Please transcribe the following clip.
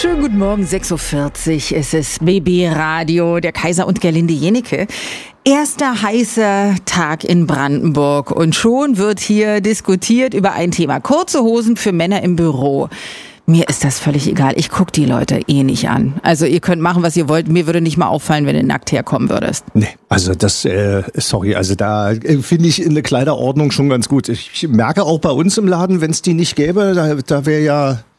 Schönen guten Morgen, 6.40 Uhr. Es ist BB Radio, der Kaiser und Gerlinde Jennecke. Erster heißer Tag in Brandenburg und schon wird hier diskutiert über ein Thema. Kurze Hosen für Männer im Büro. Mir ist das völlig egal. Ich gucke die Leute eh nicht an. Also ihr könnt machen, was ihr wollt. Mir würde nicht mal auffallen, wenn du nackt herkommen würdest. Nee, also das, sorry, also da finde ich eine Kleiderordnung schon ganz gut. Ich merke auch bei uns im Laden, wenn es die nicht gäbe, da wäre ja